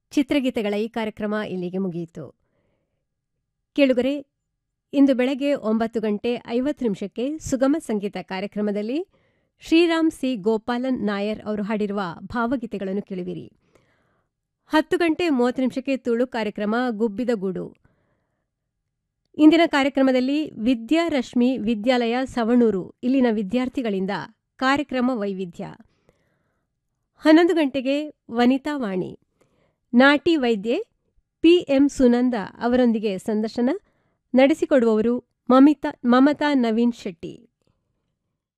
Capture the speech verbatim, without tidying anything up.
ಚಿತ್ರಗೀತೆಗಳ ಈ ಕಾರ್ಯಕ್ರಮ ಇಲ್ಲಿಗೆ ಮುಗಿಯಿತು. ಕೇಳುಗರೆ, ಇಂದು ಬೆಳಗ್ಗೆ ಒಂಬತ್ತು ಗಂಟೆ ಐವತ್ತು ನಿಮಿಷಕ್ಕೆ ಸುಗಮ ಸಂಗೀತ ಕಾರ್ಯಕ್ರಮದಲ್ಲಿ ಶ್ರೀರಾಮ್ ಸಿ ಗೋಪಾಲನ್ ನಾಯರ್ ಅವರು ಹಾಡಿರುವ ಭಾವಗೀತೆಗಳನ್ನು ಕೇಳುವಿರಿ. ಹತ್ತು ಗಂಟೆ ಮೂವತ್ತು ನಿಮಿಷಕ್ಕೆ ತುಳು ಕಾರ್ಯಕ್ರಮ ಗುಬ್ಬಿದ ಗೂಡು. ಇಂದಿನ ಕಾರ್ಯಕ್ರಮದಲ್ಲಿ ವಿದ್ಯಾರಶ್ಮಿ ವಿದ್ಯಾಲಯ ಸವಣೂರು ಇಲ್ಲಿನ ವಿದ್ಯಾರ್ಥಿಗಳಿಂದ ಕಾರ್ಯಕ್ರಮ ವೈವಿಧ್ಯ. ಹನ್ನೊಂದು ಗಂಟೆಗೆ ವನಿತಾ ವಾಣಿ. ನಾಟಿ ವೈದ್ಯೆ ಪಿಎಂ ಸುನಂದ ಅವರೊಂದಿಗೆ ಸಂದರ್ಶನ ನಡೆಸಿಕೊಡುವವರು ಮಮಿತಾ ಮಮತಾ ನವೀನ್ ಶೆಟ್ಟಿ.